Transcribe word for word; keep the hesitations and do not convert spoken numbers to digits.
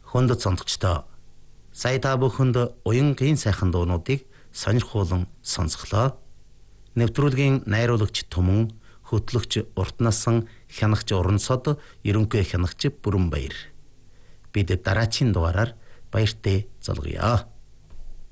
Хүнд цонцогчдоо сая та бүхэнд уянгийн сайхан дуунуудыг сонирхуулан сонсголоо. Нэвтрүүлгийн найруулагч Түмэн, хөтлөгч Уртнасан, хянагч Уранцод, ерөнхий хянагч Бүрэнбаяр. Бид дараачийн дугаараар баяртай залгая.